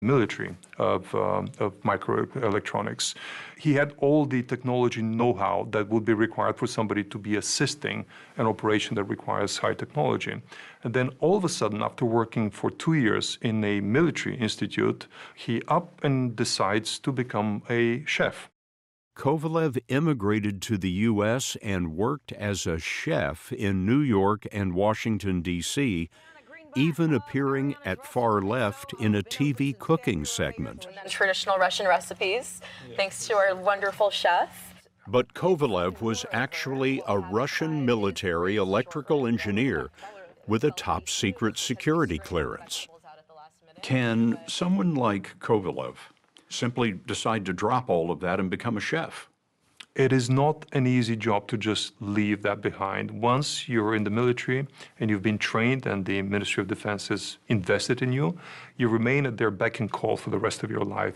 military of microelectronics. He had all the technology know-how that would be required for somebody to be assisting an operation that requires high technology. And then all of a sudden, after working for 2 years in a military institute, he up and decides to become a chef. Kovalev immigrated to the U.S. and worked as a chef in New York and Washington, D.C., even appearing at Far Left in a TV cooking segment. Traditional Russian recipes, thanks to our wonderful chef. But Kovalev was actually a Russian military electrical engineer with a top-secret security clearance. Can someone like Kovalev simply decide to drop all of that and become a chef? It is not an easy job to just leave that behind. Once you're in the military and you've been trained and the Ministry of Defense has invested in you, you remain at their beck and call for the rest of your life.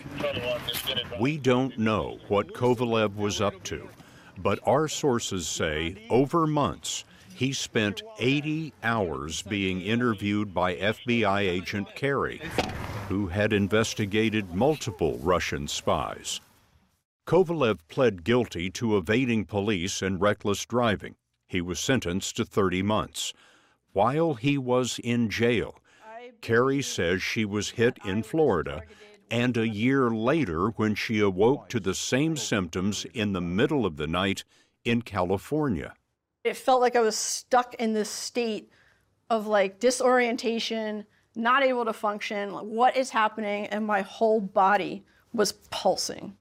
We don't know what Kovalev was up to, but our sources say over months he spent 80 hours being interviewed by FBI agent Kerry, who had investigated multiple Russian spies. Kovalev pled guilty to evading police and reckless driving. He was sentenced to 30 months. While he was in jail, Kerry says she was hit in Florida, and a year later when she awoke to the same symptoms in the middle of the night in California. It felt like I was stuck in this state of disorientation, not able to function, what is happening, and my whole body was pulsing.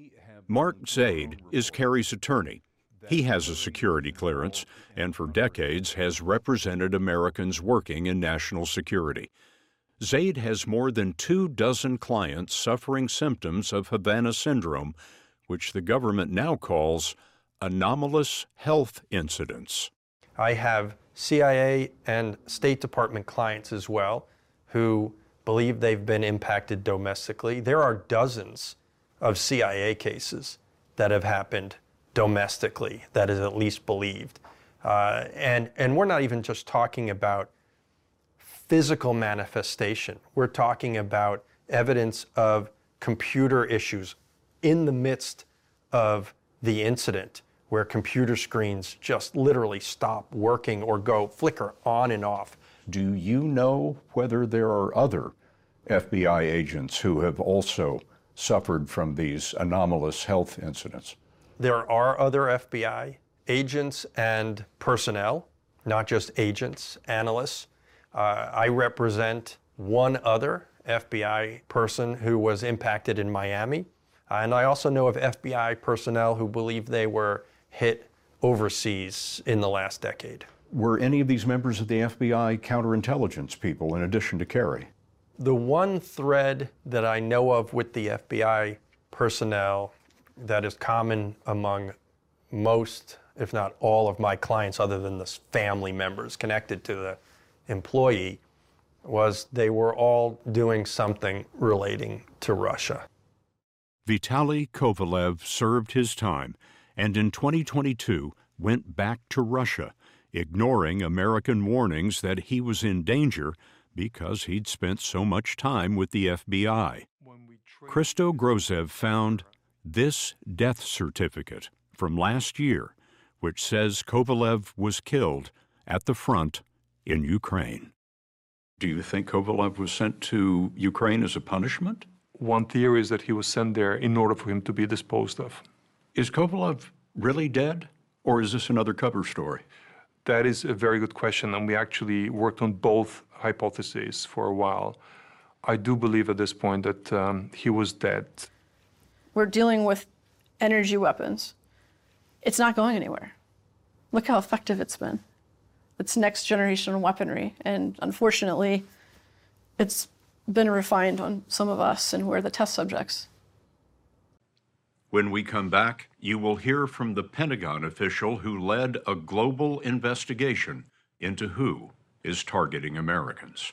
Mark Zaid is Kerry's attorney. He has a security clearance and for decades has represented Americans working in national security. Zaid has more than 24 clients suffering symptoms of Havana syndrome, which the government now calls anomalous health incidents. I have CIA and State Department clients as well who believe they've been impacted domestically. There are dozens of CIA cases that have happened domestically, that is at least believed. And we're not even just talking about physical manifestation. We're talking about evidence of computer issues in the midst of the incident, where computer screens just literally stop working or go flicker on and off. Do you know whether there are other FBI agents who have also suffered from these anomalous health incidents? There are other FBI agents and personnel, not just agents, analysts. I represent one other FBI person who was impacted in Miami. And I also know of FBI personnel who believe they were hit overseas in the last decade. Were any of these members of the FBI counterintelligence people in addition to Kerry? The one thread that I know of with the FBI personnel that is common among most, if not all, of my clients, other than the family members connected to the employee, was they were all doing something relating to Russia. Vitaly Kovalev served his time and in 2022 went back to Russia, ignoring American warnings that he was in danger because he'd spent so much time with the FBI. Christo Grozev found this death certificate from last year, which says Kovalev was killed at the front in Ukraine. Do you think Kovalev was sent to Ukraine as a punishment? One theory is that he was sent there in order for him to be disposed of. Is Kovalev really dead, or is this another cover story? That is a very good question, and we actually worked on both hypotheses for a while. I do believe at this point that he was dead. We're dealing with energy weapons. It's not going anywhere. Look how effective it's been. It's next generation weaponry, and unfortunately, it's been refined on some of us, and we're the test subjects. When we come back, you will hear from the Pentagon official who led a global investigation into who is targeting Americans.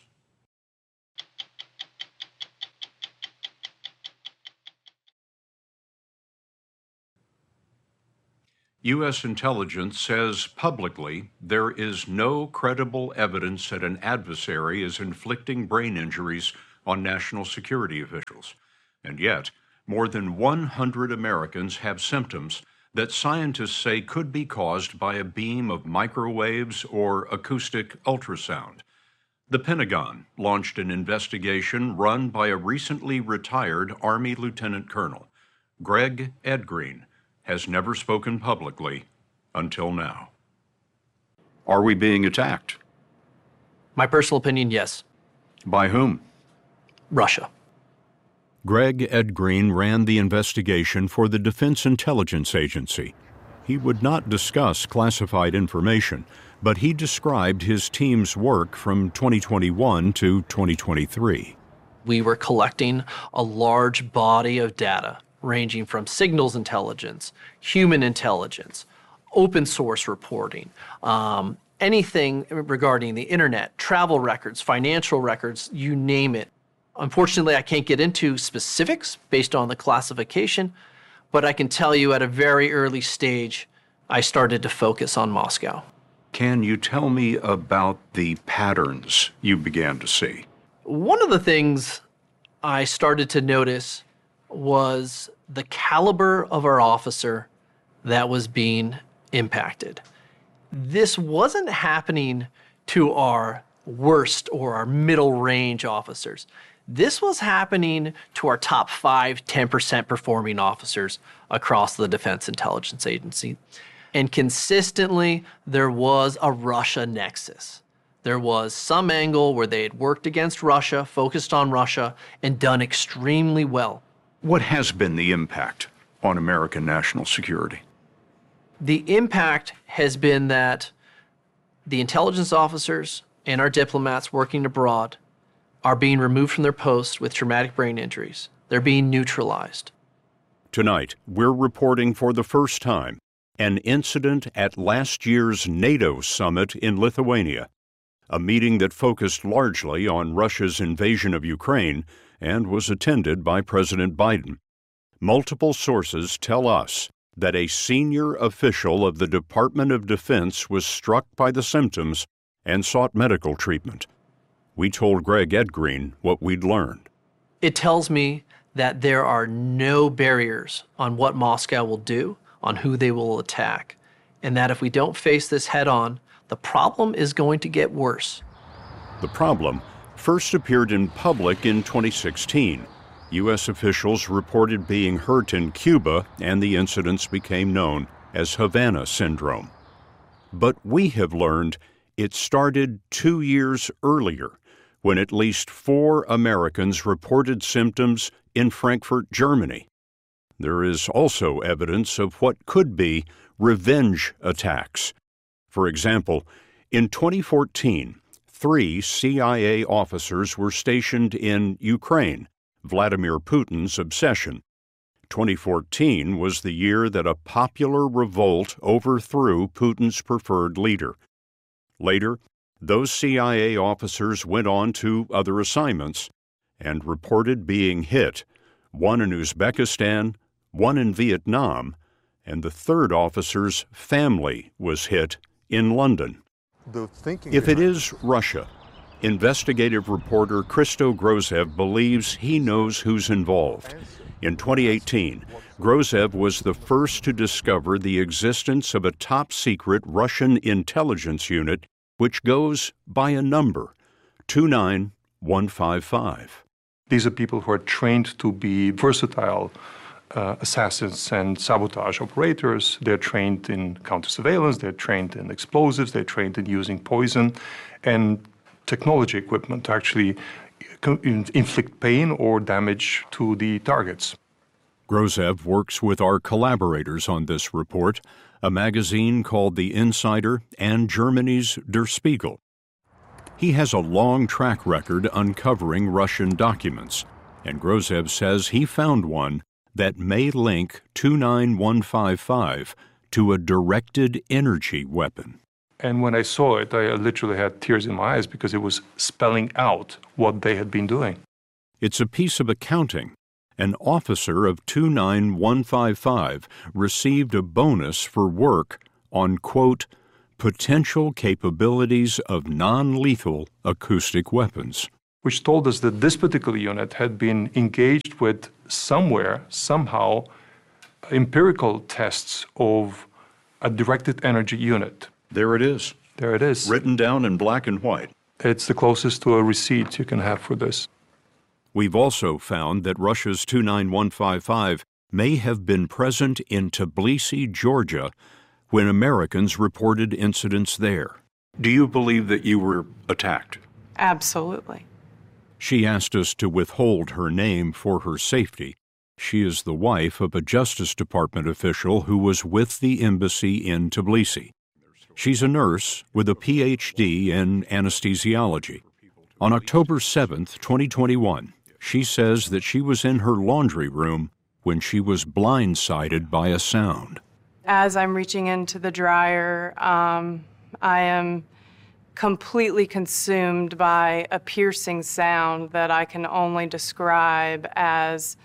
U.S. intelligence says publicly there is no credible evidence that an adversary is inflicting brain injuries on national security officials. And yet, more than 100 Americans have symptoms that scientists say could be caused by a beam of microwaves or acoustic ultrasound. The Pentagon launched an investigation run by a recently retired Army Lieutenant Colonel. Greg Edgreen has never spoken publicly until now. Are we being attacked? My personal opinion, yes. By whom? Russia. Greg Edgreen ran the investigation for the Defense Intelligence Agency. He would not discuss classified information, but he described his team's work from 2021 to 2023. We were collecting a large body of data ranging from signals intelligence, human intelligence, open source reporting, anything regarding the internet, travel records, financial records, you name it. Unfortunately, I can't get into specifics based on the classification, but I can tell you at a very early stage, I started to focus on Moscow. Can you tell me about the patterns you began to see? One of the things I started to notice was the caliber of our officer that was being impacted. This wasn't happening to our worst or our middle range officers. This was happening to our top 5, 10% performing officers across the Defense Intelligence Agency. And consistently, there was a Russia nexus. There was some angle where they had worked against Russia, focused on Russia, and done extremely well. What has been the impact on American national security? The impact has been that the intelligence officers and our diplomats working abroad are being removed from their posts with traumatic brain injuries. They're being neutralized. Tonight, we're reporting for the first time an incident at last year's NATO summit in Lithuania, a meeting that focused largely on Russia's invasion of Ukraine and was attended by President Biden. Multiple sources tell us that a senior official of the Department of Defense was struck by the symptoms and sought medical treatment. We told Greg Edgreen what we'd learned. It tells me that there are no barriers on what Moscow will do, on who they will attack, and that if we don't face this head on, the problem is going to get worse. The problem first appeared in public in 2016. U.S. officials reported being hurt in Cuba, and the incidents became known as Havana Syndrome. But we have learned it started 2 years earlier, when at least 4 Americans reported symptoms in Frankfurt, Germany. There is also evidence of what could be revenge attacks. For example, in 2014, 3 CIA officers were stationed in Ukraine, Vladimir Putin's obsession. 2014 was the year that a popular revolt overthrew Putin's preferred leader. Later, those CIA officers went on to other assignments and reported being hit, one in Uzbekistan, one in Vietnam, and the third officer's family was hit in London. If it is Russia, investigative reporter Christo Grozev believes he knows who's involved. In 2018, Grozev was the first to discover the existence of a top-secret Russian intelligence unit which goes by a number, 29155. These are people who are trained to be versatile assassins and sabotage operators. They're trained in counter-surveillance, they're trained in explosives, they're trained in using poison and technology equipment to actually inflict pain or damage to the targets. Grozev works with our collaborators on this report, a magazine called The Insider and Germany's Der Spiegel. He has a long track record uncovering Russian documents, and Grozev says he found one that may link 29155 to a directed energy weapon. And when I saw it, I literally had tears in my eyes because it was spelling out what they had been doing. It's a piece of accounting. An officer of 29155 received a bonus for work on, quote, potential capabilities of non-lethal acoustic weapons. which told us that this particular unit had been engaged with somewhere, somehow, empirical tests of a directed energy unit. There it is, There it is. written down in black and white. It's the closest to a receipt you can have for this. We've also found that Russia's 29155 may have been present in Tbilisi, Georgia, when Americans reported incidents there. Do you believe that you were attacked? Absolutely. She asked us to withhold her name for her safety. She is the wife of a Justice Department official who was with the embassy in Tbilisi. She's a nurse with a PhD in anesthesiology. On October 7th, 2021, she says that she was in her laundry room when she was blindsided by a sound. As I'm reaching into the dryer, I am completely consumed by a piercing sound that I can only describe as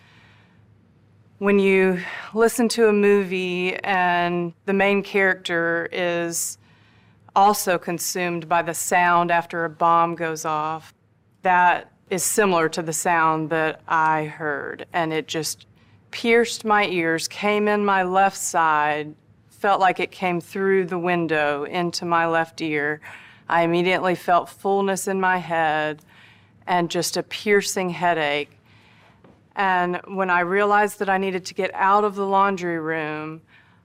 when you listen to a movie and the main character is also consumed by the sound after a bomb goes off. That is similar to the sound that I heard, and it just pierced my ears, came in my left side, felt like it came through the window into my left ear. I immediately felt fullness in my head and just a piercing headache. And when I realized that I needed to get out of the laundry room,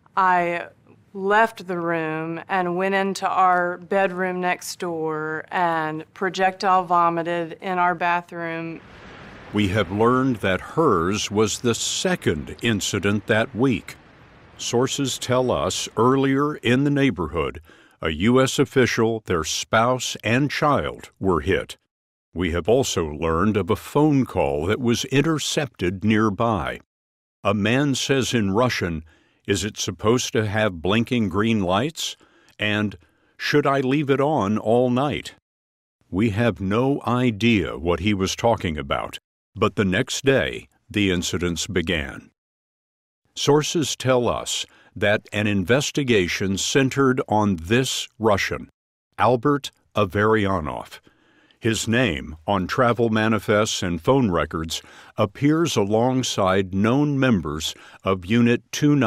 I left the room and went into our bedroom next door and projectile vomited in our bathroom. We have learned that hers was the second incident that week. Sources tell us earlier in the neighborhood, a U.S. official, their spouse, and child were hit. We have also learned of a phone call that was intercepted nearby. A man says in Russian, "Is it supposed to have blinking green lights?" and "Should I leave it on all night?" We have no idea what he was talking about, but the next day, the incidents began. Sources tell us that an investigation centered on this Russian, Albert Averyanov. His name, on travel manifests and phone records, appears alongside known members of Unit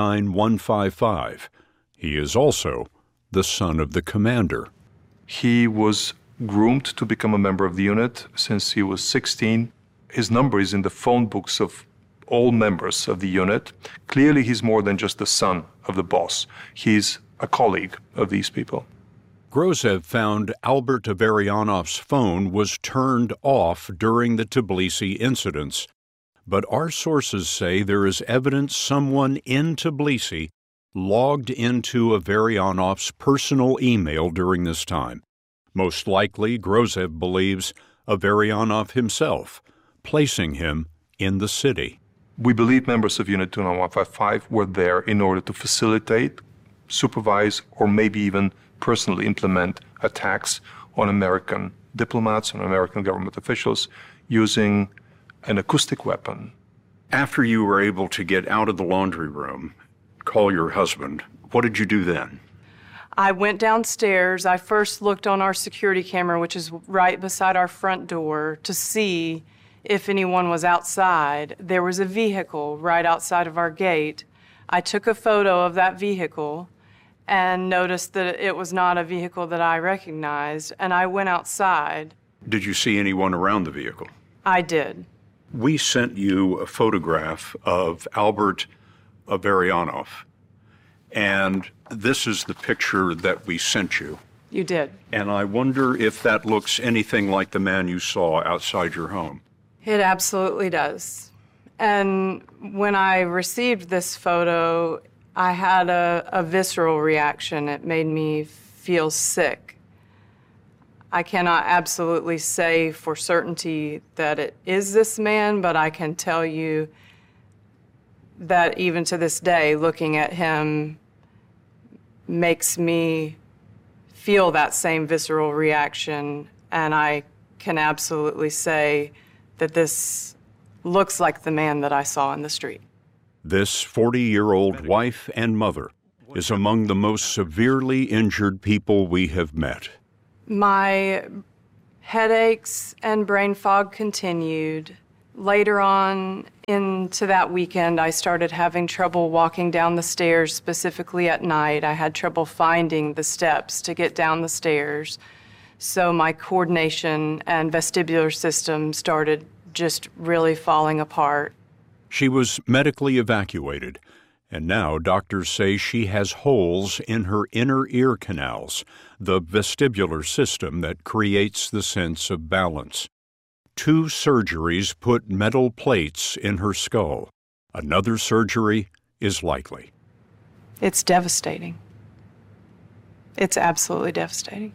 29155. He is also the son of the commander. He was groomed to become a member of the unit since he was 16. His number is in the phone books of all members of the unit. Clearly, he's more than just the son of the boss. He's a colleague of these people. Grozev found Albert Averyanov's phone was turned off during the Tbilisi incidents, but our sources say there is evidence someone in Tbilisi logged into Averyanov's personal email during this time. Most likely, Grozev believes Averyanov himself, placing him in the city. We believe members of Unit 29155 were there in order to facilitate, supervise, or maybe even personally implement attacks on American diplomats and American government officials using an acoustic weapon. After you were able to get out of the laundry room, call your husband, what did you do then? I went downstairs. I first looked on our security camera, which is right beside our front door, to see if anyone was outside. There was a vehicle right outside of our gate. I took a photo of that vehicle and noticed that it was not a vehicle that I recognized, and I went outside. Did you see anyone around the vehicle? I did. We sent you a photograph of Albert Averyanov, and this is the picture that we sent you. You did. And I wonder if that looks anything like the man you saw outside your home. It absolutely does. And when I received this photo, I had a visceral reaction. It made me feel sick. I cannot absolutely say for certainty that it is this man, but I can tell you that even to this day, looking at him makes me feel that same visceral reaction, and I can absolutely say that this looks like the man that I saw in the street. This 40-year-old wife and mother is among the most severely injured people we have met. My Headaches and brain fog continued. Later on into that weekend, I started having trouble walking down the stairs, specifically at night. I had trouble finding the steps to get down the stairs. So my coordination and vestibular system started just really falling apart. She was medically evacuated, and now doctors say she has holes in her inner ear canals, the vestibular system that creates the sense of balance. 2 surgeries put metal plates in her skull. Another surgery is likely. It's devastating. It's absolutely devastating.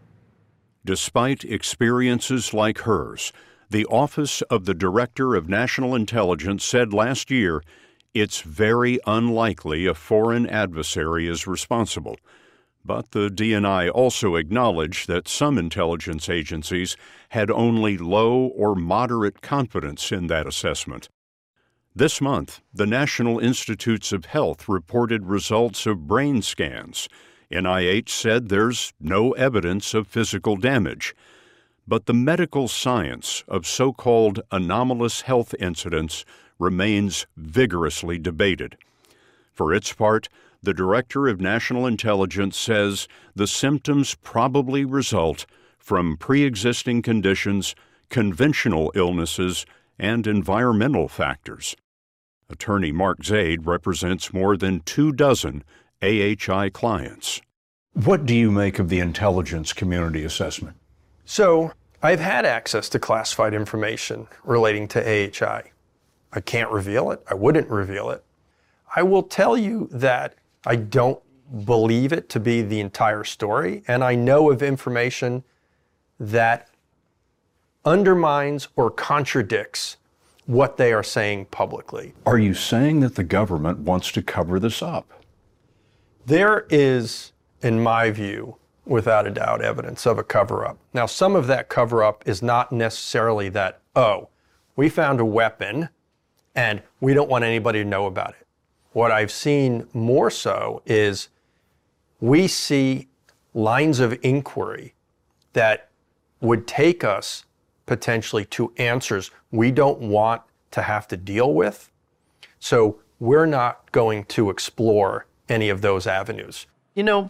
Despite experiences like hers, the Office of the Director of National Intelligence said last year it's very unlikely a foreign adversary is responsible. But the DNI also acknowledged that some intelligence agencies had only low or moderate confidence in that assessment. This month, the National Institutes of Health reported results of brain scans. NIH said there's no evidence of physical damage. But the medical science of so-called anomalous health incidents remains vigorously debated. For its part, the Director of National Intelligence says the symptoms probably result from pre-existing conditions, conventional illnesses, and environmental factors. Attorney Mark Zaid represents more than 24 AHI clients. What do you make of the intelligence community assessment? So I've had access to classified information relating to AHI. I can't reveal it. I wouldn't reveal it. I will tell you that I don't believe it to be the entire story, and I know of information that undermines or contradicts what they are saying publicly. Are you saying that the government wants to cover this up? There is, in my view, without a doubt, evidence of a cover-up. Now, some of that cover-up is not necessarily that, oh, we found a weapon and we don't want anybody to know about it. What I've seen more so is we see lines of inquiry that would take us potentially to answers we don't want to have to deal with. So we're not going to explore any of those avenues. You know,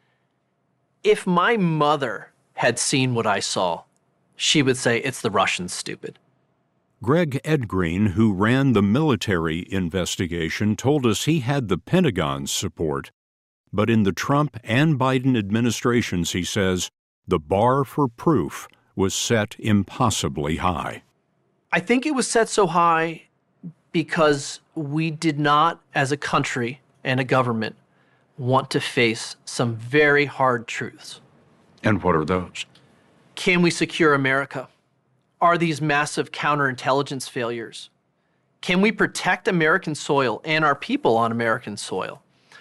if my mother had seen what I saw, she would say, it's the Russians, stupid. Greg Edgreen, who ran the military investigation, told us he had the Pentagon's support. But in the Trump and Biden administrations, he says, the bar for proof was set impossibly high. I think it was set so high because we did not, as a country and a government, want to face some very hard truths. And what are those? Can we secure America? Are these massive counterintelligence failures? Can we protect American soil and our people on American soil?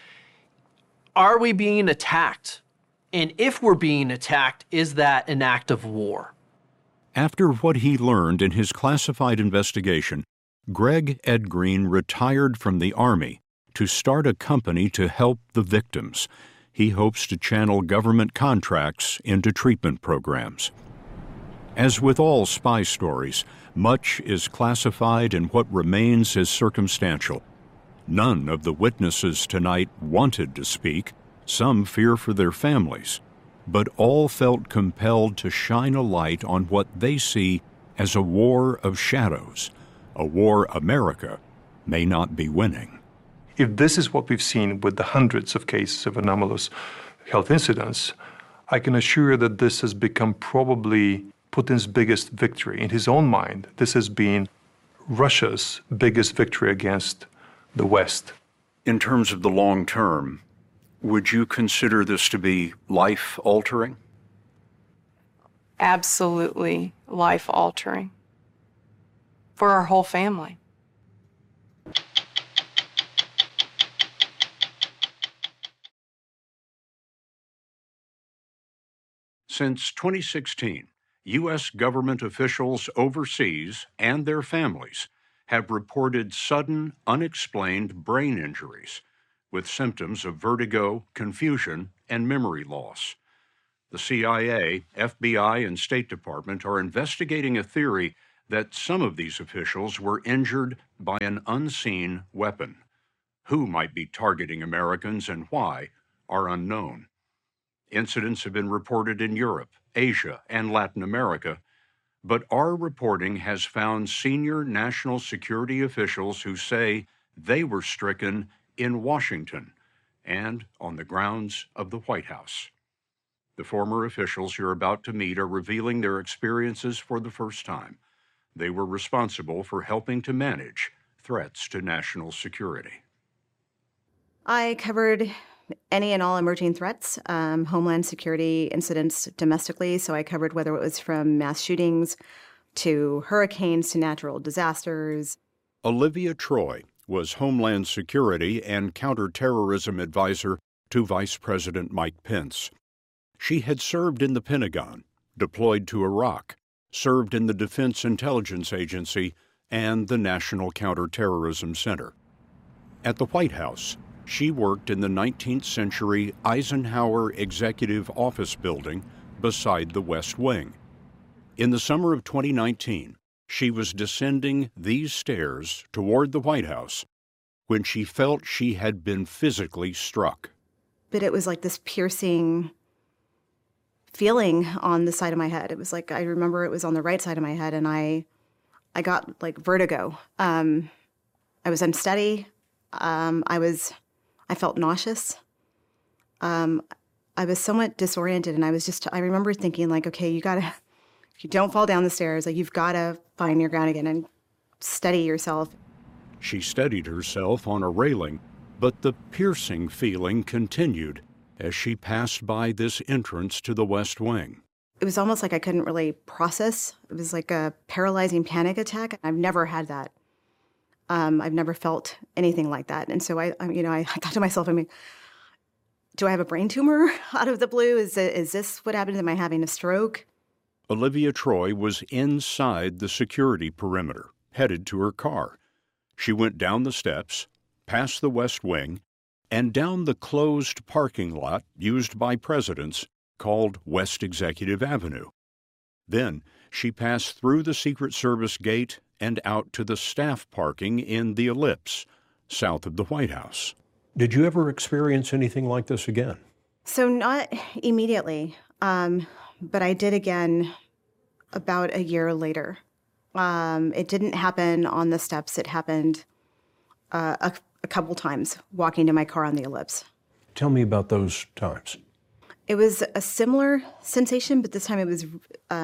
Are we being attacked? And if we're being attacked, is that an act of war? After what he learned in his classified investigation, Greg Edgreen retired from the Army to start a company to help the victims. He hopes to channel government contracts into treatment programs. As with all spy stories, much is classified and what remains is circumstantial. None of the witnesses tonight wanted to speak. Some fear for their families. But all felt compelled to shine a light on what they see as a war of shadows, a war America may not be winning. If this is what we've seen with the hundreds of cases of anomalous health incidents, I can assure you that this has become probably Putin's biggest victory. In his own mind, this has been Russia's biggest victory against the West. In terms of the long term, would you consider this to be life-altering? Absolutely life-altering for our whole family. Since 2016, U.S. government officials overseas and their families have reported sudden, unexplained brain injuries with symptoms of vertigo, confusion, and memory loss. The CIA, FBI, and State Department are investigating a theory that some of these officials were injured by an unseen weapon. Who might be targeting Americans and why are unknown. Incidents have been reported in Europe, Asia, and Latin America, but our reporting has found senior national security officials who say they were stricken in Washington and on the grounds of the White House. The former officials you're about to meet are revealing their experiences for the first time. They were responsible for helping to manage threats to national security. I covered any and all emerging threats, homeland security incidents domestically. So I covered whether it was from mass shootings to hurricanes to natural disasters. Olivia Troy was Homeland Security and Counterterrorism Advisor to Vice President Mike Pence. She had served in the Pentagon, deployed to Iraq, served in the Defense Intelligence Agency, and the National Counterterrorism Center. At the White House, she worked in the 19th century Eisenhower Executive Office Building beside the West Wing. In the summer of 2019, she was descending these stairs toward the White House when she felt she had been physically struck. But it was like this piercing feeling on the side of my head. It was like, I remember it was on the right side of my head, and I got like vertigo. I was unsteady. I felt nauseous. I was somewhat disoriented, and I remember thinking like, okay, if you don't fall down the stairs, like you've got to find your ground again and steady yourself. She steadied herself on a railing, but the piercing feeling continued as she passed by this entrance to the West Wing. It was almost like I couldn't really process. It was like a paralyzing panic attack. I've never had that. I've never felt anything like that. And so I thought to myself, do I have a brain tumor out of the blue? Is this what happened? Am I having a stroke? Olivia Troy was inside the security perimeter, headed to her car. She went down the steps, past the West Wing, and down the closed parking lot used by presidents called West Executive Avenue. Then she passed through the Secret Service gate and out to the staff parking in the Ellipse, south of the White House. Did you ever experience anything like this again? So not immediately, but I did again about a year later. It didn't happen on the steps. It happened a couple times walking to my car on the Ellipse. Tell me about those times. It was a similar sensation, but this time it was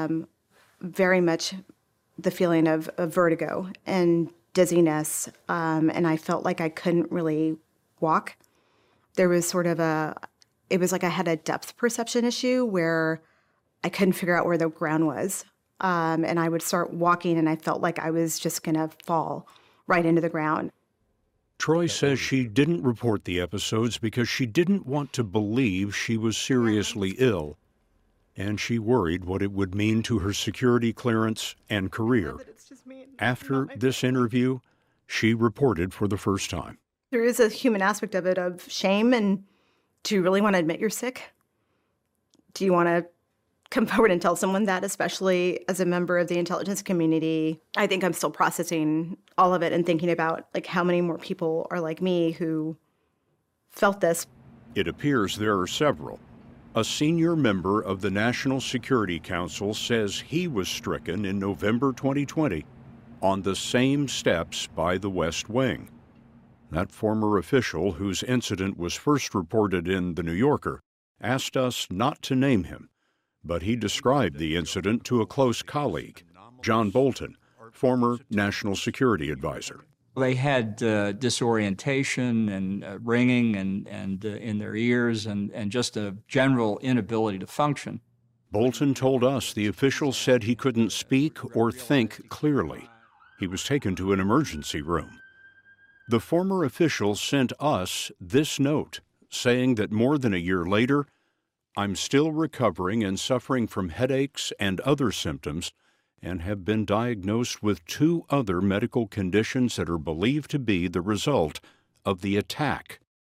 very much the feeling of vertigo and dizziness, and I felt like I couldn't really walk. There was it was like I had a depth perception issue where I couldn't figure out where the ground was, and I would start walking, and I felt like I was just going to fall right into the ground. Troy says she didn't report the episodes because she didn't want to believe she was seriously ill, and she worried what it would mean to her security clearance and career. After this interview, she reported for the first time. There is a human aspect of it, of shame, and do you really want to admit you're sick? Do you want to come forward and tell someone that, especially as a member of the intelligence community? I think I'm still processing all of it and thinking about like how many more people are like me who felt this. It appears there are several. A senior member of the National Security Council says he was stricken in November 2020 on the same steps by the West Wing. That former official, whose incident was first reported in The New Yorker, asked us not to name him, but he described the incident to a close colleague, John Bolton, former National Security Advisor. They had disorientation and ringing and in their ears and just a general inability to function. Bolton told us the official said he couldn't speak or think clearly. He was taken to an emergency room. The former official sent us this note saying that more than a year later, I'm still recovering and suffering from headaches and other symptoms and have been diagnosed with 2 other medical conditions that are believed to be the result of the attack.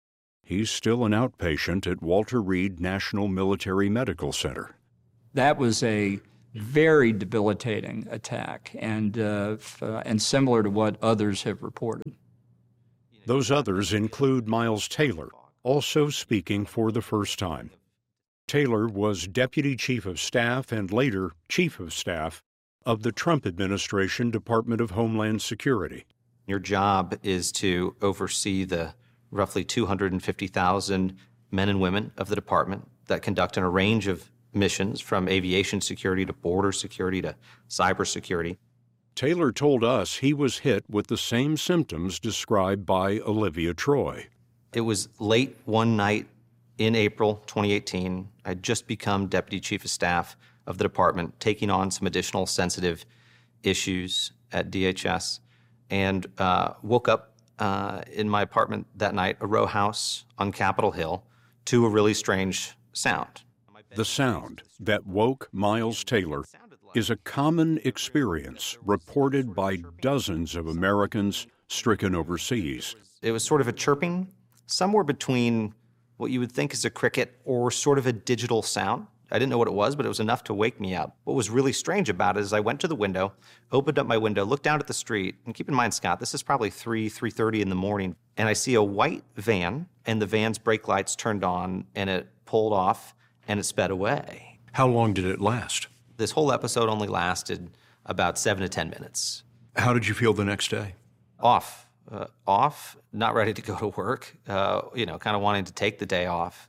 He's still an outpatient at Walter Reed National Military Medical Center. That was a very debilitating attack, and similar to what others have reported. Those others include Miles Taylor, also speaking for the first time. Taylor was Deputy Chief of Staff and later Chief of Staff of the Trump administration Department of Homeland Security. Your job is to oversee the roughly 250,000 men and women of the department that conduct in a range of missions from aviation security to border security to cybersecurity. Taylor told us he was hit with the same symptoms described by Olivia Troy. It was late one night in April 2018. I'd just become Deputy Chief of Staff of the department, taking on some additional sensitive issues at DHS, and woke up in my apartment that night, a row house on Capitol Hill, to a really strange sound. The sound that woke Miles Taylor is a common experience reported by dozens of Americans stricken overseas. It was sort of a chirping, somewhere between what you would think is a cricket or sort of a digital sound. I didn't know what it was, but it was enough to wake me up. What was really strange about it is I went to the window, opened up my window, looked down at the street, and keep in mind, Scott, this is probably 3:30 in the morning, and I see a white van, and the van's brake lights turned on, and it pulled off, and it sped away. How long did it last? This whole episode only lasted about 7 to 10 minutes. How did you feel the next day? Off, not ready to go to work, kind of wanting to take the day off,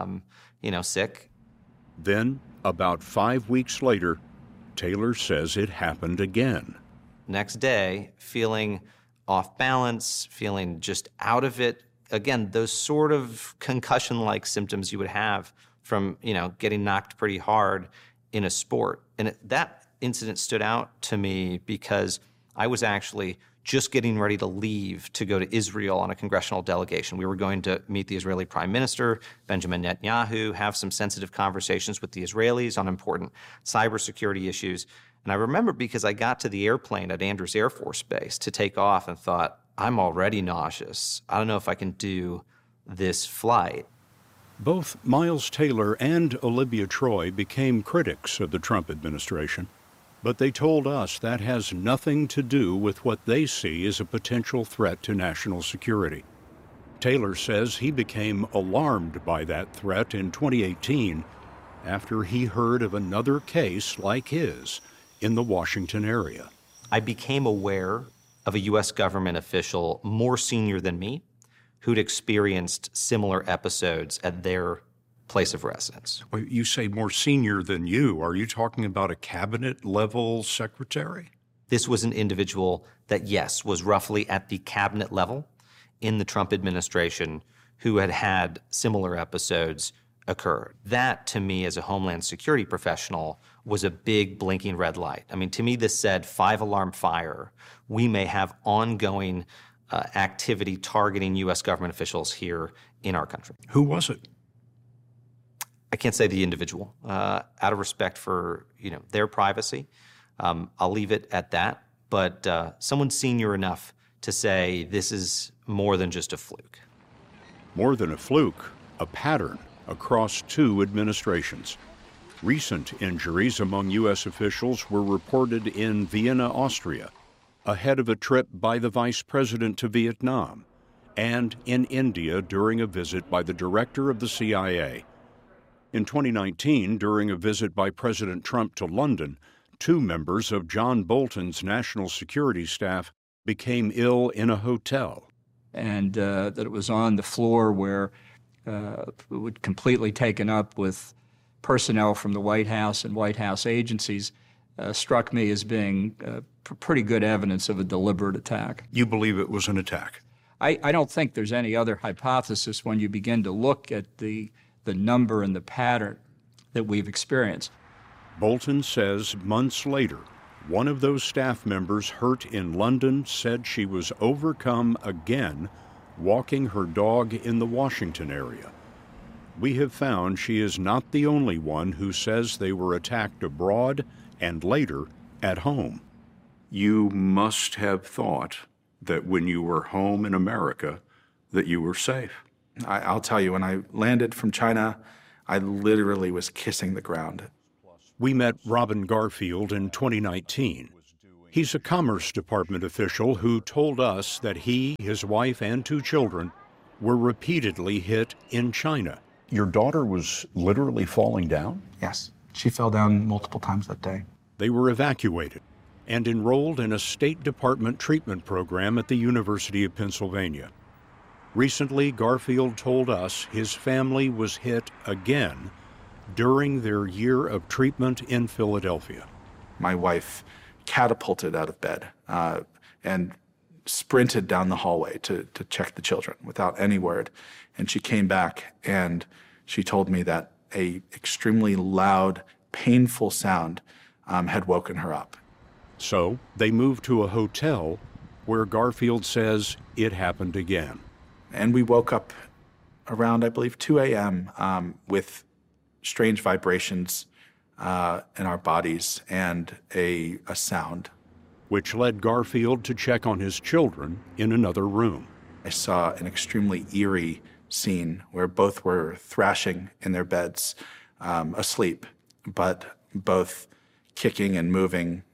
sick. Then, about 5 weeks later, Taylor says it happened again. Next day, feeling off balance, feeling just out of it. Again, those sort of concussion-like symptoms you would have from, getting knocked pretty hard in a sport. And that incident stood out to me because I was actually just getting ready to leave to go to Israel on a congressional delegation. We were going to meet the Israeli Prime Minister, Benjamin Netanyahu, have some sensitive conversations with the Israelis on important cybersecurity issues. And I remember because I got to the airplane at Andrews Air Force Base to take off and thought, I'm already nauseous. I don't know if I can do this flight. Both Miles Taylor and Olivia Troy became critics of the Trump administration. But they told us that has nothing to do with what they see as a potential threat to national security. Taylor says he became alarmed by that threat in 2018 after he heard of another case like his in the Washington area. I became aware of a U.S. government official more senior than me who'd experienced similar episodes at their place of residence. Well, you say more senior than you. Are you talking about a cabinet-level secretary? This was an individual that, yes, was roughly at the cabinet level in the Trump administration who had had similar episodes occur. That, to me, as a Homeland Security professional, was a big blinking red light. I mean, to me, this said 5-alarm fire. We may have ongoing activity targeting U.S. government officials here in our country. Who was it? I can't say the individual, out of respect for their privacy. I'll leave it at that. But someone senior enough to say this is more than just a fluke. More than a fluke, a pattern across 2 administrations. Recent injuries among U.S. officials were reported in Vienna, Austria, ahead of a trip by the vice president to Vietnam, and in India during a visit by the director of the CIA. In 2019, during a visit by President Trump to London, 2 members of John Bolton's national security staff became ill in a hotel. And that it was on the floor where it was completely taken up with personnel from the White House and White House agencies struck me as being pretty good evidence of a deliberate attack. You believe it was an attack? I don't think there's any other hypothesis when you begin to look at the number and the pattern that we've experienced. Bolton says months later, one of those staff members hurt in London said she was overcome again walking her dog in the Washington area. We have found she is not the only one who says they were attacked abroad and later at home. You must have thought that when you were home in America that you were safe. I'll tell you, when I landed from China, I literally was kissing the ground. We met Robin Garfield in 2019. He's a Commerce Department official who told us that he, his wife, and 2 children were repeatedly hit in China. Your daughter was literally falling down? Yes, she fell down multiple times that day. They were evacuated and enrolled in a State Department treatment program at the University of Pennsylvania. Recently, Garfield told us his family was hit again during their year of treatment in Philadelphia. My wife catapulted out of bed and sprinted down the hallway to check the children without any word. And she came back and she told me that a extremely loud, painful sound had woken her up. So they moved to a hotel where Garfield says it happened again. And we woke up around, I believe, 2 a.m. With strange vibrations in our bodies and a sound. Which led Garfield to check on his children in another room. I saw an extremely eerie scene where both were thrashing in their beds, asleep, but both kicking and moving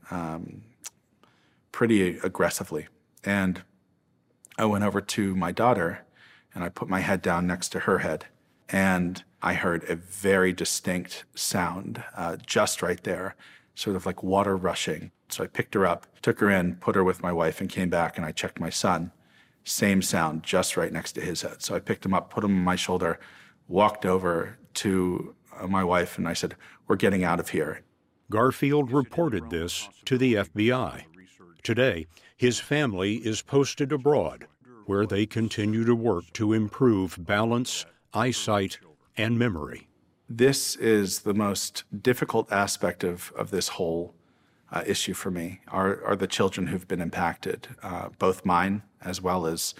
pretty aggressively. And I went over to my daughter and I put my head down next to her head, and I heard a very distinct sound just right there, sort of like water rushing. So I picked her up, took her in, put her with my wife, and came back, and I checked my son. Same sound, just right next to his head. So I picked him up, put him on my shoulder, walked over to my wife, and I said, "We're getting out of here." Garfield reported this to the FBI. Today, his family is posted abroad, where they continue to work to improve balance, eyesight, and memory. This is the most difficult aspect of this whole issue for me, are the children who've been impacted, both mine as well as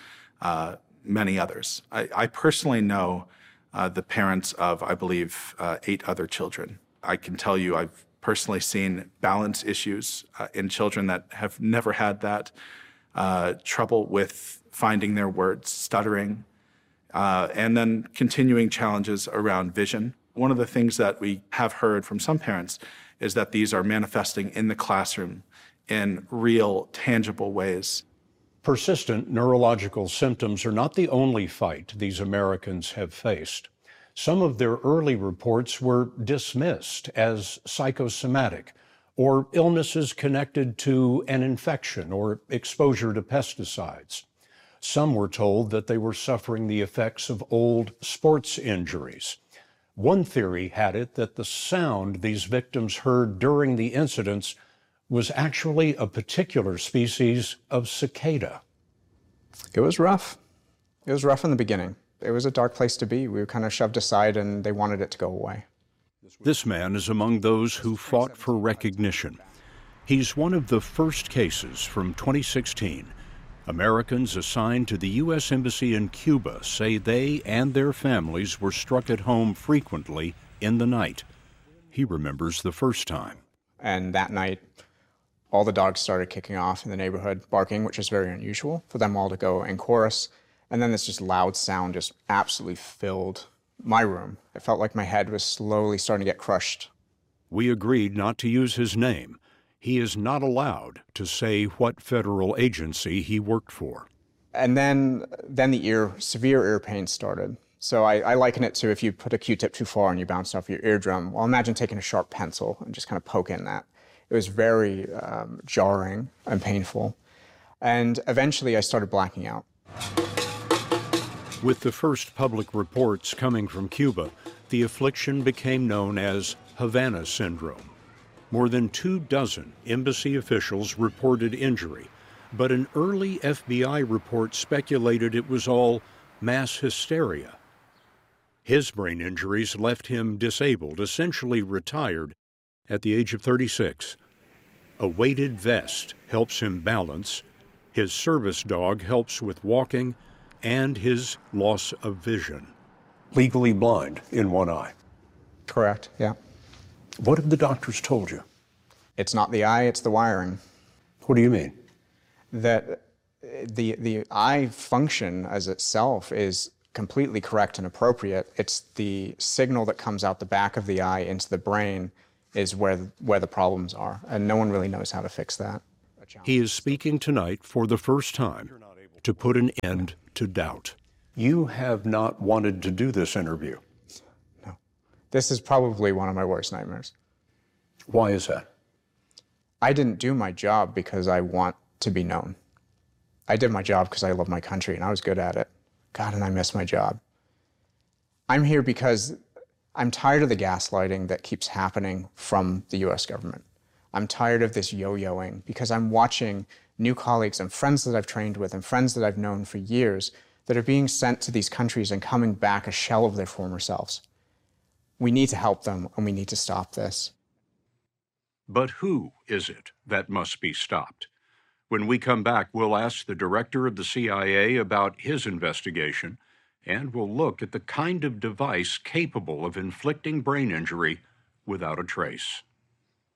many others. I personally know the parents of, I believe, 8 other children. I can tell you I've personally seen balance issues in children that have never had that, trouble with finding their words, stuttering, and then continuing challenges around vision. One of the things that we have heard from some parents is that these are manifesting in the classroom in real, tangible ways. Persistent neurological symptoms are not the only fight these Americans have faced. Some of their early reports were dismissed as psychosomatic or illnesses connected to an infection or exposure to pesticides. Some were told that they were suffering the effects of old sports injuries. One theory had it that the sound these victims heard during the incidents was actually a particular species of cicada. It was rough. It was rough in the beginning. It was a dark place to be. We were kind of shoved aside and they wanted it to go away. This man is among those who fought for recognition. He's one of the first cases from 2016. Americans assigned to the U.S. Embassy in Cuba say they and their families were struck at home frequently in the night. He remembers the first time. And that night, all the dogs started kicking off in the neighborhood, barking, which is very unusual for them all to go in chorus. And then this just loud sound just absolutely filled my room. It felt like my head was slowly starting to get crushed. We agreed not to use his name. He is not allowed to say what federal agency he worked for. And then the severe ear pain started. So I liken it to if you put a Q-tip too far and you bounce off your eardrum. Well, imagine taking a sharp pencil and just kind of poking that. It was very jarring and painful. And eventually I started blacking out. With the first public reports coming from Cuba, the affliction became known as Havana syndrome. More than 24 embassy officials reported injury, but an early FBI report speculated it was all mass hysteria. His brain injuries left him disabled, essentially retired, at the age of 36. A weighted vest helps him balance, his service dog helps with walking, and his loss of vision. Legally blind in one eye. Correct, yeah. What have the doctors told you? It's not the eye, it's the wiring. What do you mean? That the eye function as itself is completely correct and appropriate. It's the signal that comes out the back of the eye into the brain is where the problems are, and no one really knows how to fix that. He is speaking tonight for the first time to put an end to doubt. You have not wanted to do this interview. No. This is probably one of my worst nightmares. Why is that? I didn't do my job because I want to be known. I did my job because I love my country and I was good at it. God, and I miss my job. I'm here because I'm tired of the gaslighting that keeps happening from the US government. I'm tired of this yo-yoing because I'm watching new colleagues and friends that I've trained with and friends that I've known for years that are being sent to these countries and coming back a shell of their former selves. We need to help them and we need to stop this. But who is it that must be stopped? When we come back, we'll ask the director of the CIA about his investigation, and we'll look at the kind of device capable of inflicting brain injury without a trace.